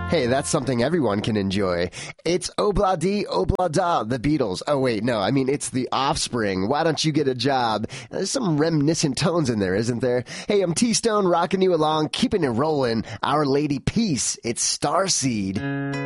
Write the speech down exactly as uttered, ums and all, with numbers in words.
Hey, that's something everyone can enjoy. It's Obla Di Obla Da, the Beatles. Oh, wait, no, I mean, it's the Offspring. Why don't you get a job? There's some reminiscent tones in there, isn't there? Hey, I'm T-Stone, rocking you along, keeping it rolling. Our Lady Peace, it's Starseed.